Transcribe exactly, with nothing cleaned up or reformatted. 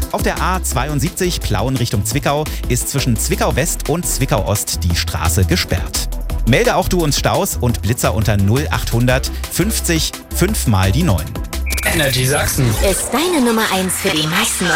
Auf der A zweiundsiebzig Plauen Richtung Zwickau ist zwischen Zwickau West und Zwickau Ost die Straße gesperrt. Melde auch du uns Staus und Blitzer unter null achthundert fünfzig fünf mal die neun. Energy Sachsen Ist deine Nummer eins für die meisten